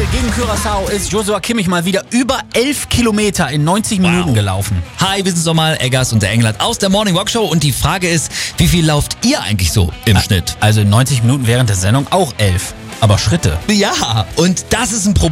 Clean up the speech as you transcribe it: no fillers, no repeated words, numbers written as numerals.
gegen Curaçao ist Joshua Kimmich mal wieder über 11 Kilometer in 90 Minuten gelaufen. Hi, wir sind nochmal Eggers und der England aus der Morning Walk Show und die Frage ist, wie viel lauft ihr eigentlich so im Schnitt? Also in 90 Minuten während der Sendung auch 11. Aber Schritte. Ja, und das ist ein Problem.